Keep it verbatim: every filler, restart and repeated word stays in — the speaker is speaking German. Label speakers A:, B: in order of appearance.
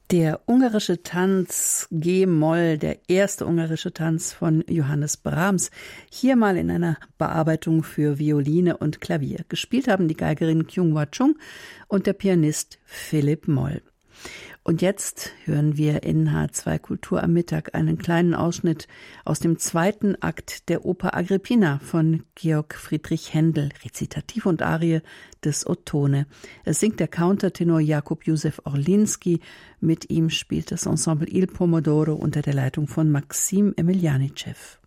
A: Der ungarische Tanz G-Moll, der erste ungarische Tanz von Johannes Brahms, hier mal in einer Bearbeitung für Violine und Klavier. Gespielt haben die Geigerin Kyung-Hwa Chung und der Pianist Philipp Moll. Und jetzt hören wir in H zwei Kultur am Mittag einen kleinen Ausschnitt aus dem zweiten Akt der Oper Agrippina von Georg Friedrich Händel, Rezitativ und Arie des Ottone. Es singt der Countertenor Jakub Józef Orlinski. Mit ihm spielt das Ensemble Il Pomodoro unter der Leitung von Maxim Emiljanitschew.